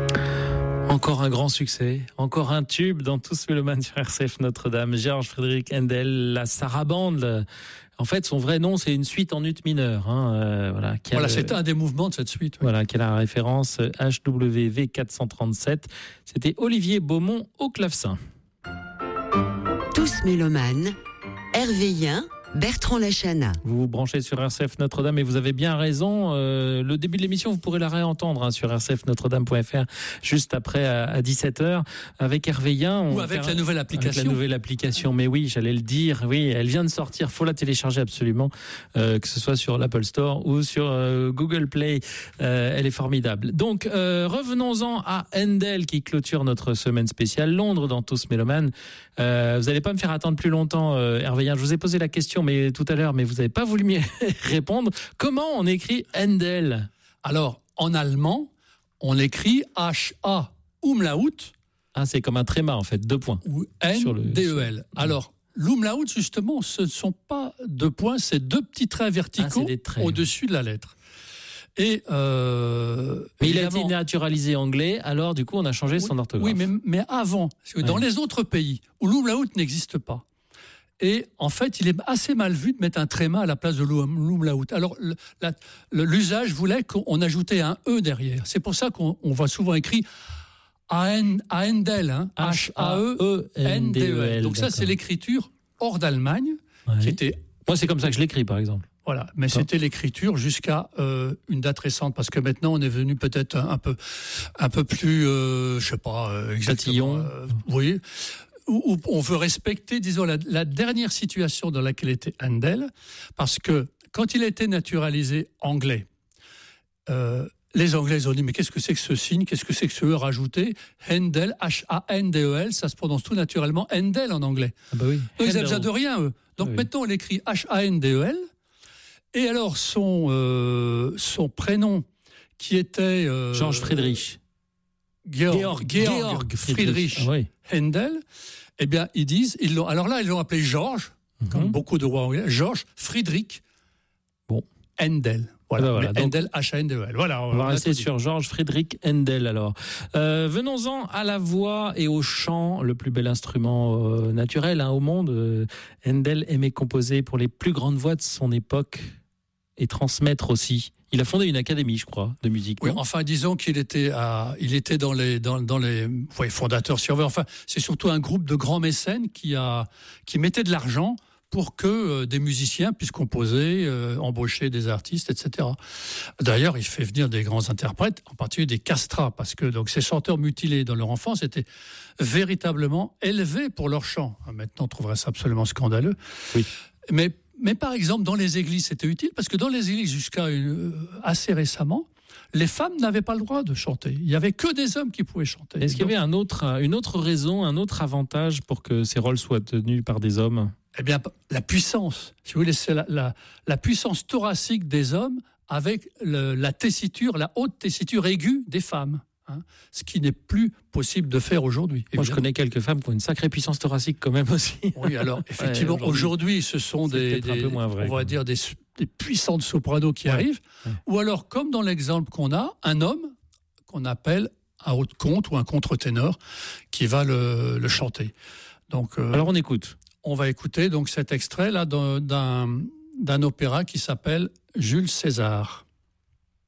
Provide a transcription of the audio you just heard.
Encore un grand succès, encore un tube dans Tous Mélomanes sur RCF Notre-Dame. Georg Friedrich Händel, la sarabande. En fait, son vrai nom, c'est une suite en ut mineur. Voilà, c'était un des mouvements de cette suite. Oui. Voilà, qui a la référence HWV 437. C'était Olivier Beaumont au clavecin. Tous Mélomanes, Hervé Yen, Bertrand Lachana. Vous vous branchez sur RCF Notre-Dame et vous avez bien raison. Le début de l'émission, vous pourrez la réentendre sur rcfnotredame.fr juste après à 17h avec Hervé Yen. Ou avec la nouvelle application. Avec la nouvelle application, mais oui, j'allais le dire. Oui, elle vient de sortir. Faut la télécharger absolument, que ce soit sur l'Apple Store ou sur Google Play. Elle est formidable. Donc, revenons-en à Händel qui clôture notre semaine spéciale Londres dans Tous Mélomanes. Vous n'allez pas me faire attendre plus longtemps, Hervé Yen. Je vous ai posé la question tout à l'heure, mais vous n'avez pas voulu m'y répondre. Comment on écrit Händel ? Alors, en allemand, on écrit H-A umlaut. Ah, c'est comme un tréma, en fait, 2 points. Ou N-D-E-L. Alors, l'umlaut, justement, ce ne sont pas 2 points, c'est 2 petits traits verticaux au-dessus de la lettre. Et mais il a été naturalisé anglais, alors du coup, on a changé son orthographe. Oui, mais avant, parce que dans les autres pays où l'umlaut n'existe pas, et en fait, il est assez mal vu de mettre un tréma à la place de l'umlaut. Alors, l'usage voulait qu'on ajoutait un E derrière. C'est pour ça qu'on voit souvent écrit Händel, H-A-E-N-D-E-L. Donc ça, c'est l'écriture hors d'Allemagne, qui était... Moi, c'est comme ça que je l'écris, par exemple. Voilà, mais c'était l'écriture jusqu'à une date récente, parce que maintenant, on est venu peut-être un peu plus, je sais pas, exactement. Oui. Où on veut respecter, disons, la dernière situation dans laquelle était Händel, parce que quand il a été naturalisé anglais, les Anglais ont dit, mais qu'est-ce que c'est que ce signe, qu'est-ce que c'est que ce E rajouté ? Händel, H-A-N-D-E-L, ça se prononce tout naturellement Händel en anglais. Ah bah oui. Donc, ils n'ont besoin de rien, eux. Donc maintenant, on l'écrit H-A-N-D-E-L, et alors son prénom, qui était... Georg Friedrich. Georg Friedrich Händel, eh bien, ils l'ont appelé Georges, comme beaucoup de rois anglais, Georg Friedrich Händel. Voilà, Händel, H-A-N-D-E-L. Voilà, on va rester sur Georg Friedrich Händel alors. Venons-en à la voix et au chant, le plus bel instrument naturel au monde. Händel aimait composer pour les plus grandes voix de son époque et transmettre aussi. Il a fondé une académie, je crois, de musique. Oui, enfin, disons qu'il était dans les fondateurs, si on veut. Enfin, c'est surtout un groupe de grands mécènes qui mettait de l'argent pour que des musiciens puissent composer, embaucher des artistes, etc. D'ailleurs, il fait venir des grands interprètes, en particulier des castrats, parce que donc ces chanteurs mutilés dans leur enfance étaient véritablement élevés pour leur chant. Maintenant, on trouverait ça absolument scandaleux. Oui. Mais par exemple, dans les églises, c'était utile, parce que dans les églises, jusqu'à assez récemment, les femmes n'avaient pas le droit de chanter. Il n'y avait que des hommes qui pouvaient chanter. Est-ce qu'il y avait une autre raison, un autre avantage pour que ces rôles soient tenus par des hommes ? Eh bien, la puissance. Si vous voulez, c'est la puissance thoracique des hommes avec la tessiture, la haute tessiture aiguë des femmes. Ce qui n'est plus possible de faire aujourd'hui. Moi, je connais quelques femmes qui ont une sacrée puissance thoracique quand même aussi. Oui, alors effectivement, aujourd'hui, ce sont des puissantes sopranos qui arrivent. Ouais. Ou alors, comme dans l'exemple qu'on a, un homme qu'on appelle un haut de conte ou un contre-ténor qui va le chanter. Donc, alors, on écoute. On va écouter donc cet extrait là d'un opéra qui s'appelle Jules César.